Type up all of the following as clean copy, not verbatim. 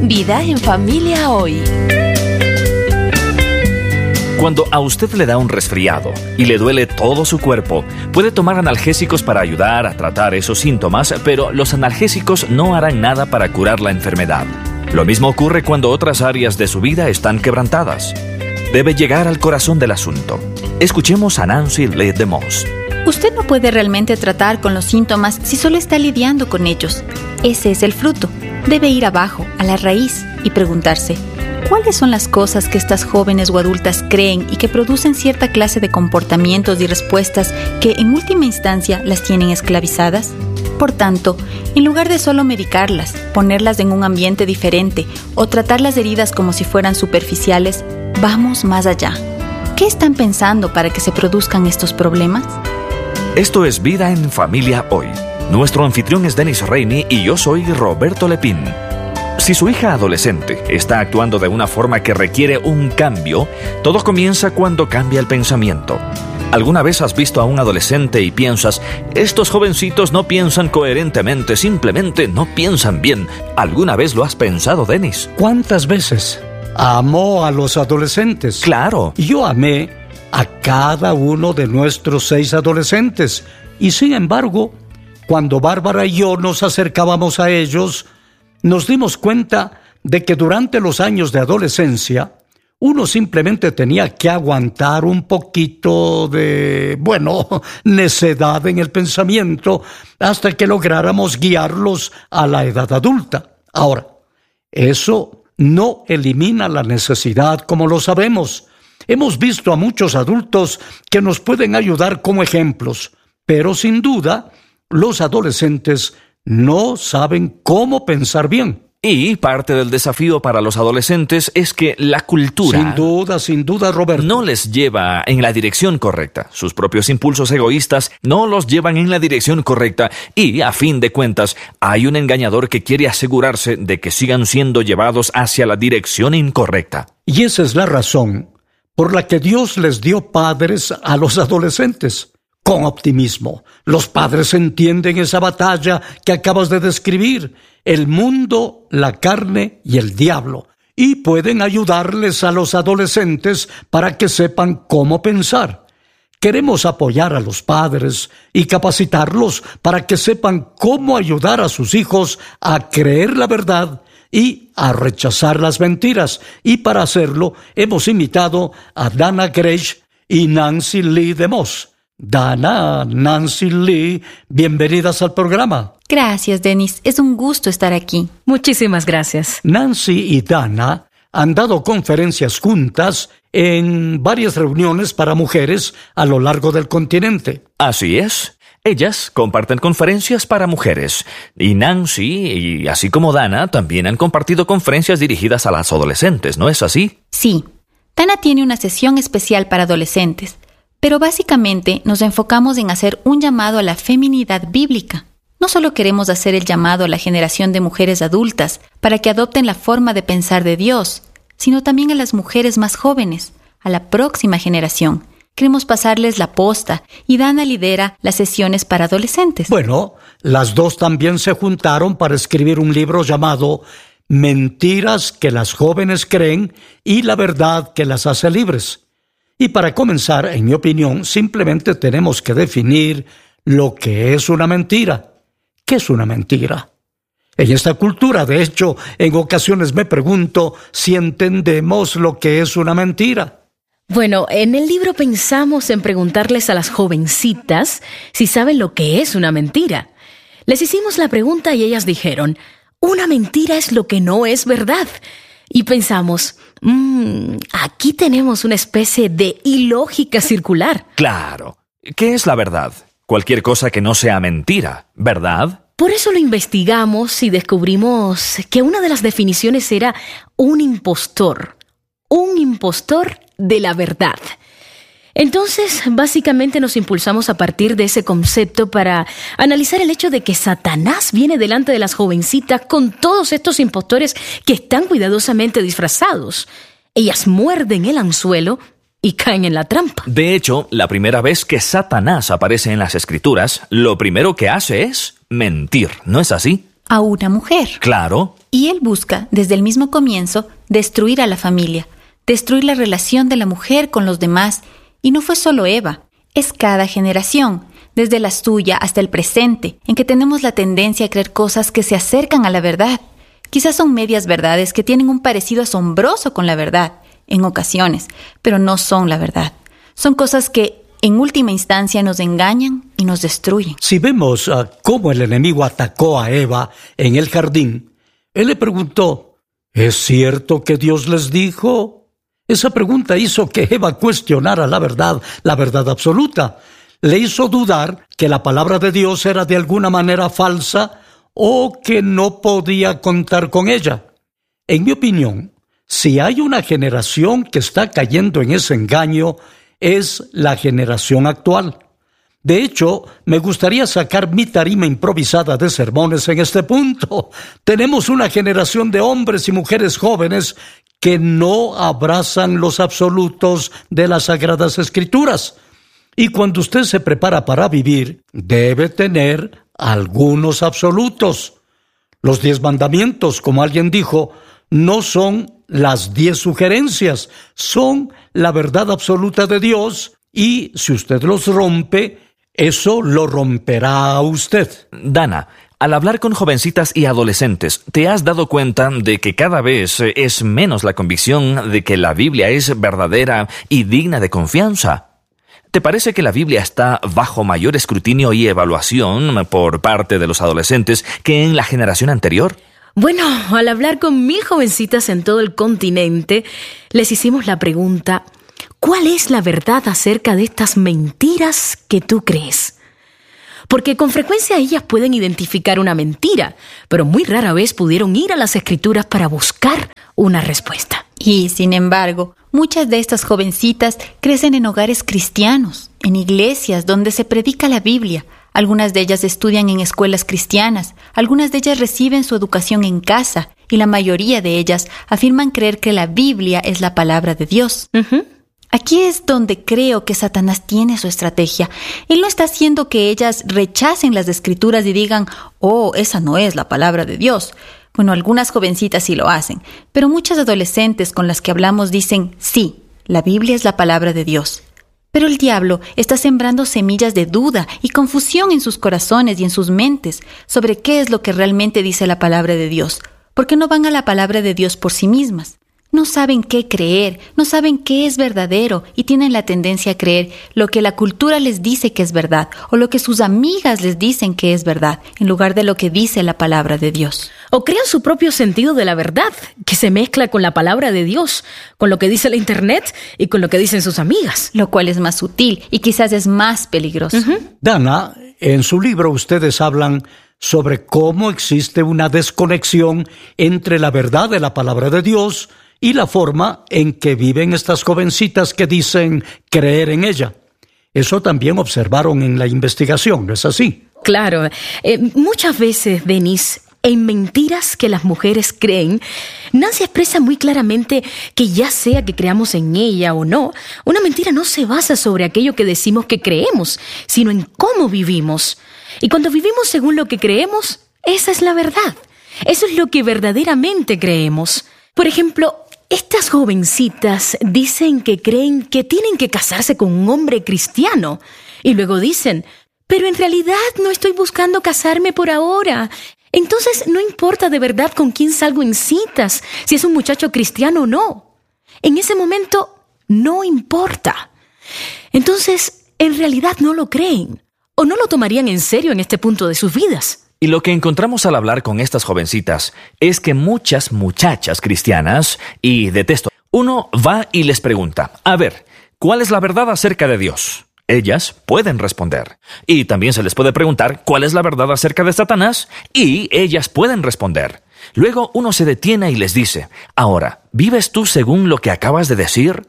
Vida en familia hoy. Cuando a usted le da un resfriado y le duele todo su cuerpo, puede tomar analgésicos para ayudar a tratar esos síntomas, pero los analgésicos no harán nada para curar la enfermedad. Lo mismo ocurre cuando otras áreas de su vida están quebrantadas. Debe llegar al corazón del asunto. Escuchemos a Nancy Lee DeMoss. Usted no puede realmente tratar con los síntomas si solo está lidiando con ellos. Ese es el fruto. Debe ir abajo, a la raíz, y preguntarse: ¿cuáles son las cosas que estas jóvenes o adultas creen y que producen cierta clase de comportamientos y respuestas que en última instancia las tienen esclavizadas? Por tanto, en lugar de solo medicarlas, ponerlas en un ambiente diferente o tratar las heridas como si fueran superficiales, vamos más allá. ¿Qué están pensando para que se produzcan estos problemas? Esto es Vida en Familia Hoy. Nuestro anfitrión es Dennis Rainey y yo soy Roberto Lepín. Si su hija adolescente está actuando de una forma que requiere un cambio, todo comienza cuando cambia el pensamiento. ¿Alguna vez has visto a un adolescente y piensas: estos jovencitos no piensan coherentemente, simplemente no piensan bien? ¿Alguna vez lo has pensado, Dennis? ¿Cuántas veces? Amo a los adolescentes. Claro. Yo amé a cada uno de nuestros 6 adolescentes. Y sin embargo, cuando Bárbara y yo nos acercábamos a ellos, nos dimos cuenta de que durante los años de adolescencia, uno simplemente tenía que aguantar un poquito de, necedad en el pensamiento hasta que lográramos guiarlos a la edad adulta. Ahora, eso no elimina la necesidad, como lo sabemos. Hemos visto a muchos adultos que nos pueden ayudar como ejemplos, pero sin duda, los adolescentes no saben cómo pensar bien. Y parte del desafío para los adolescentes es que la cultura... Sin duda, Roberto. No les lleva en la dirección correcta. Sus propios impulsos egoístas no los llevan en la dirección correcta. Y, a fin de cuentas, hay un engañador que quiere asegurarse de que sigan siendo llevados hacia la dirección incorrecta. Y esa es la razón por la que Dios les dio padres a los adolescentes. Con optimismo, los padres entienden esa batalla que acabas de describir, el mundo, la carne y el diablo, y pueden ayudarles a los adolescentes para que sepan cómo pensar. Queremos apoyar a los padres y capacitarlos para que sepan cómo ayudar a sus hijos a creer la verdad y a rechazar las mentiras. Y para hacerlo, hemos invitado a Dana Grech y Nancy Lee DeMoss. Dana, Nancy Lee, bienvenidas al programa. Gracias, Dennis. Es un gusto estar aquí. Muchísimas gracias. Nancy y Dana han dado conferencias juntas en varias reuniones para mujeres a lo largo del continente. Así es. Ellas comparten conferencias para mujeres. Y Nancy, y así como Dana, también han compartido conferencias dirigidas a las adolescentes, ¿no es así? Sí. Dana tiene una sesión especial para adolescentes. Pero básicamente nos enfocamos en hacer un llamado a la feminidad bíblica. No solo queremos hacer el llamado a la generación de mujeres adultas para que adopten la forma de pensar de Dios, sino también a las mujeres más jóvenes, a la próxima generación. Queremos pasarles la posta y Dana lidera las sesiones para adolescentes. Las dos también se juntaron para escribir un libro llamado Mentiras que las jóvenes creen y la verdad que las hace libres. Y para comenzar, en mi opinión, simplemente tenemos que definir lo que es una mentira. ¿Qué es una mentira? En esta cultura, de hecho, en ocasiones me pregunto si entendemos lo que es una mentira. Bueno, en el libro pensamos en preguntarles a las jovencitas si saben lo que es una mentira. Les hicimos la pregunta y ellas dijeron: una mentira es lo que no es verdad. Y pensamos, aquí tenemos una especie de ilógica circular. Claro. ¿Qué es la verdad? Cualquier cosa que no sea mentira, ¿verdad? Por eso lo investigamos y descubrimos que una de las definiciones era un impostor de la verdad. Entonces, básicamente nos impulsamos a partir de ese concepto para analizar el hecho de que Satanás viene delante de las jovencitas con todos estos impostores que están cuidadosamente disfrazados. Ellas muerden el anzuelo y caen en la trampa. De hecho, la primera vez que Satanás aparece en las Escrituras, lo primero que hace es mentir, ¿no es así? A una mujer. Claro. Y él busca, desde el mismo comienzo, destruir a la familia, destruir la relación de la mujer con los demás. Y no fue solo Eva, es cada generación, desde la suya hasta el presente, en que tenemos la tendencia a creer cosas que se acercan a la verdad. Quizás son medias verdades que tienen un parecido asombroso con la verdad, en ocasiones, pero no son la verdad. Son cosas que, en última instancia, nos engañan y nos destruyen. Si vemos cómo el enemigo atacó a Eva en el jardín, él le preguntó, ¿es cierto que Dios les dijo? Esa pregunta hizo que Eva cuestionara la verdad absoluta. Le hizo dudar que la palabra de Dios era de alguna manera falsa o que no podía contar con ella. En mi opinión, si hay una generación que está cayendo en ese engaño, es la generación actual. De hecho, me gustaría sacar mi tarima improvisada de sermones en este punto. Tenemos una generación de hombres y mujeres jóvenes que no abrazan los absolutos de las Sagradas Escrituras. Y cuando usted se prepara para vivir, debe tener algunos absolutos. Los 10 mandamientos, como alguien dijo, no son las 10 sugerencias, son la verdad absoluta de Dios, y si usted los rompe, eso lo romperá a usted. Dana, al hablar con jovencitas y adolescentes, ¿te has dado cuenta de que cada vez es menos la convicción de que la Biblia es verdadera y digna de confianza? ¿Te parece que la Biblia está bajo mayor escrutinio y evaluación por parte de los adolescentes que en la generación anterior? Bueno, al hablar con 1000 jovencitas en todo el continente, les hicimos la pregunta, ¿cuál es la verdad acerca de estas mentiras que tú crees? Porque con frecuencia ellas pueden identificar una mentira, pero muy rara vez pudieron ir a las Escrituras para buscar una respuesta. Y, sin embargo, muchas de estas jovencitas crecen en hogares cristianos, en iglesias donde se predica la Biblia. Algunas de ellas estudian en escuelas cristianas, algunas de ellas reciben su educación en casa, y la mayoría de ellas afirman creer que la Biblia es la palabra de Dios. Aquí es donde creo que Satanás tiene su estrategia. Él no está haciendo que ellas rechacen las Escrituras y digan, oh, esa no es la palabra de Dios. Bueno, algunas jovencitas sí lo hacen, pero muchas adolescentes con las que hablamos dicen, sí, la Biblia es la palabra de Dios. Pero el diablo está sembrando semillas de duda y confusión en sus corazones y en sus mentes sobre qué es lo que realmente dice la palabra de Dios, porque no van a la palabra de Dios por sí mismas. No saben qué creer, no saben qué es verdadero y tienen la tendencia a creer lo que la cultura les dice que es verdad o lo que sus amigas les dicen que es verdad, en lugar de lo que dice la palabra de Dios. O crean su propio sentido de la verdad, que se mezcla con la palabra de Dios, con lo que dice la internet y con lo que dicen sus amigas. Lo cual es más sutil y quizás es más peligroso. Dana, en su libro ustedes hablan sobre cómo existe una desconexión entre la verdad de la palabra de Dios y la forma en que viven estas jovencitas que dicen creer en ella. Eso también observaron en la investigación, ¿no es así? Claro. Muchas veces, Denise, en mentiras que las mujeres creen, Nancy expresa muy claramente que ya sea que creamos en ella o no, una mentira no se basa sobre aquello que decimos que creemos, sino en cómo vivimos. Y cuando vivimos según lo que creemos, esa es la verdad. Eso es lo que verdaderamente creemos. Por ejemplo, estas jovencitas dicen que creen que tienen que casarse con un hombre cristiano. Y luego dicen, pero en realidad no estoy buscando casarme por ahora. Entonces no importa de verdad con quién salgo en citas, si es un muchacho cristiano o no. En ese momento no importa. Entonces, en realidad no lo creen o no lo tomarían en serio en este punto de sus vidas. Y lo que encontramos al hablar con estas jovencitas es que muchas muchachas cristianas, y detesto, uno va y les pregunta, a ver, ¿cuál es la verdad acerca de Dios? Ellas pueden responder. Y también se les puede preguntar, ¿cuál es la verdad acerca de Satanás? Y ellas pueden responder. Luego uno se detiene y les dice, ahora, ¿vives tú según lo que acabas de decir?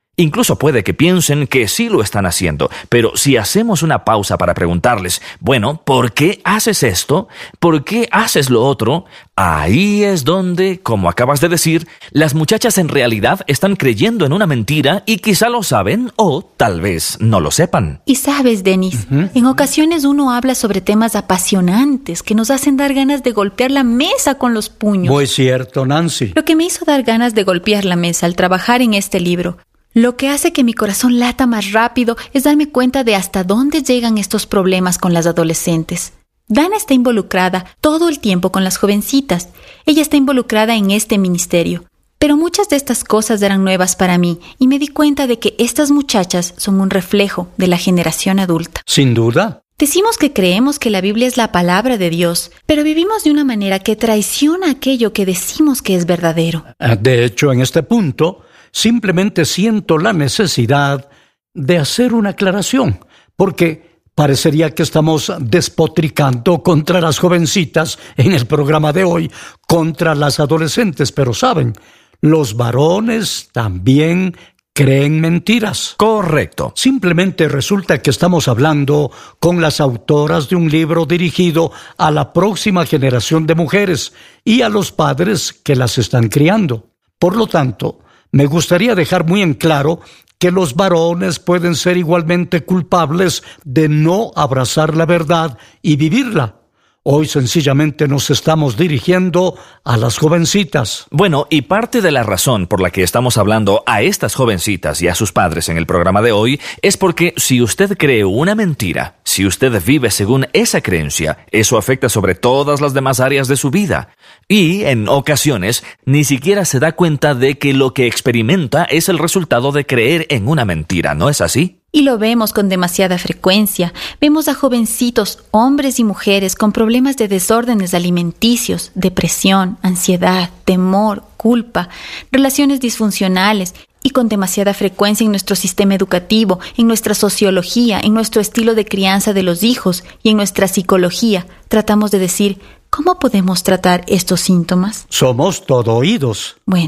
Incluso puede que piensen que sí lo están haciendo, pero si hacemos una pausa para preguntarles, bueno, ¿por qué haces esto? ¿Por qué haces lo otro? Ahí es donde, como acabas de decir, las muchachas en realidad están creyendo en una mentira y quizá lo saben o tal vez no lo sepan. Y sabes, Denis, en ocasiones uno habla sobre temas apasionantes que nos hacen dar ganas de golpear la mesa con los puños. Muy cierto, Nancy. Lo que me hizo dar ganas de golpear la mesa al trabajar en este libro, lo que hace que mi corazón lata más rápido, es darme cuenta de hasta dónde llegan estos problemas con las adolescentes. Dana está involucrada todo el tiempo con las jovencitas. Ella está involucrada en este ministerio. Pero muchas de estas cosas eran nuevas para mí y me di cuenta de que estas muchachas son un reflejo de la generación adulta. Sin duda. Decimos que creemos que la Biblia es la palabra de Dios, pero vivimos de una manera que traiciona aquello que decimos que es verdadero. De hecho, en este punto, simplemente siento la necesidad de hacer una aclaración, porque parecería que estamos despotricando contra las jovencitas en el programa de hoy, contra las adolescentes, pero saben, los varones también creen mentiras. Correcto. Simplemente resulta que estamos hablando con las autoras de un libro dirigido a la próxima generación de mujeres y a los padres que las están criando. Por lo tanto, me gustaría dejar muy en claro que los varones pueden ser igualmente culpables de no abrazar la verdad y vivirla. Hoy sencillamente nos estamos dirigiendo a las jovencitas. Bueno, y parte de la razón por la que estamos hablando a estas jovencitas y a sus padres en el programa de hoy es porque si usted cree una mentira, si usted vive según esa creencia, eso afecta sobre todas las demás áreas de su vida. Y, en ocasiones, ni siquiera se da cuenta de que lo que experimenta es el resultado de creer en una mentira, ¿no es así? Y lo vemos con demasiada frecuencia. Vemos a jovencitos, hombres y mujeres, con problemas de desórdenes alimenticios, depresión, ansiedad, temor, culpa, relaciones disfuncionales, y con demasiada frecuencia en nuestro sistema educativo, en nuestra sociología, en nuestro estilo de crianza de los hijos y en nuestra psicología. Tratamos de decir, ¿cómo podemos tratar estos síntomas? Somos todo oídos. Bueno,